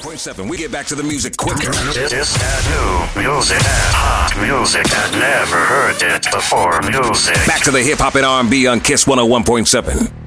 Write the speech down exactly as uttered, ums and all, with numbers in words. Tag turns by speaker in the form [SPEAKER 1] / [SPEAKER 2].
[SPEAKER 1] point seven. We get back to the music quicker.
[SPEAKER 2] It's that new music, that hot music, that never heard it before music.
[SPEAKER 1] Back to the hip hop and R and B on Kiss one oh one point seven.